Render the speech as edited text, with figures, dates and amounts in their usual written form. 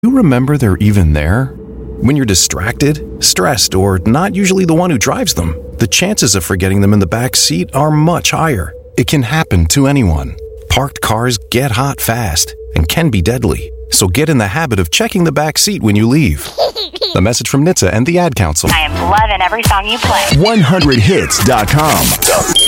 You remember they're even there? When you're distracted, stressed, or not usually the one who drives them, the chances of forgetting them in the back seat are much higher. It can happen to anyone. Parked cars get hot fast and can be deadly. So get in the habit of checking the back seat when you leave. A message from NHTSA and the Ad Council. I am loving every song you play. 100hits.com.